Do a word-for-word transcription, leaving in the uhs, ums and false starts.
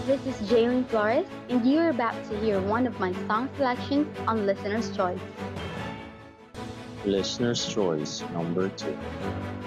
This is Jaylin Flores, and you're about to hear one of my song selections on Listener's Choice. Listener's Choice number two.